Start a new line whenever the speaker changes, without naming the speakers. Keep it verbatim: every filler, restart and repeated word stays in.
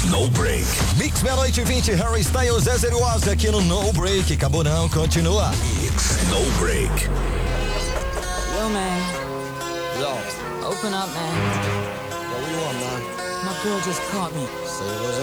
No Break.
Mix meia-noite e vinte, Harry Styles, Zé Zero Oz aqui no No Break. Acabou não, continua.
Mix No Break.
Yo, man.
Yo.
Open up, man.
Yo, what you want, man?
My girl just caught me.
Say what